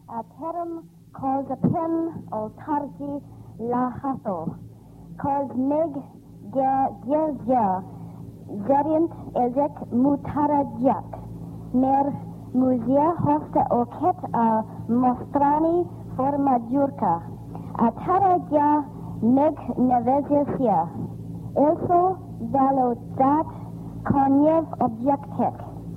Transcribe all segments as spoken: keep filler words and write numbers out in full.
A term calls a pen o targi la hato, calls meg gerja, zerint ezek mutarajak, mer muzia hosta oket a mostrani forma jurka, a tarajja meg nevezesia, elso valodat koniev objektek,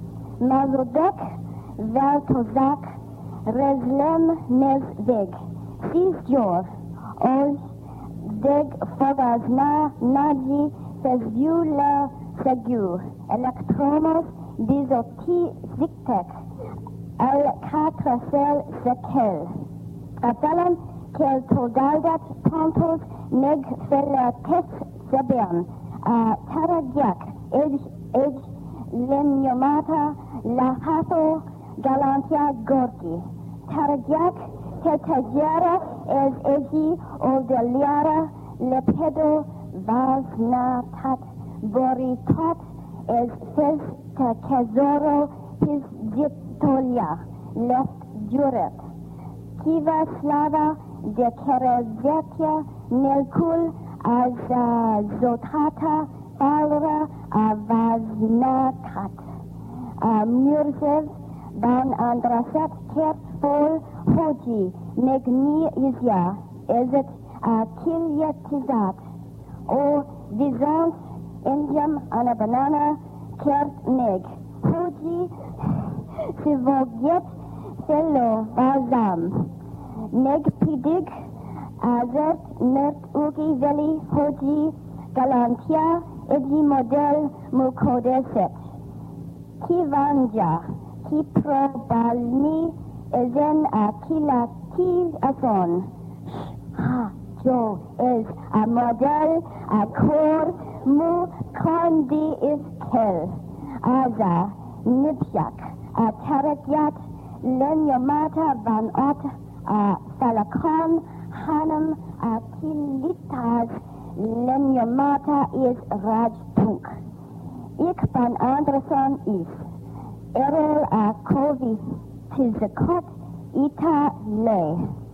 mazudek valtozak rezlem nezveg, sis-jor, ol deg fogazna nadji sezviu la segiu, elektromos dizoti ziktek, al katrasel sekel. Atalan kel togaldat pontos neg felates sebern, a taragyak, ej, ej, lemniomata, lahato, galantia gorki. Taragyak, tetajera, ez eji, oldeliara, lepedo, vaznatat, boritot, ez fez te kezoro, his diptolia, left juret. Kiva slava, de kerezetia, nelkul, az uh, zotata, falra, avaznatat. Uh, Murzev, ban andrasat, kert fol, hoji, negni izya, ezet uh, kilyetizat. O vizant, indiam, ana banana, kert neg. Hoji, sivoget, fello, vazam. Neg pidig, azert, mert ugi veli, hoji, galantia, edi model, mukodeset. Ki vanja, ki probalni, ezen a kilati ason. Ha, jo, es a model, a kor, mu kondi is kel. Aza, nipyak, a tarakyat, lenyomata van ot, a salakon, hanam, a kilitas, lenyomata is rajpunk. Ik ban Anderson is, erol a kovi tizakot ita le.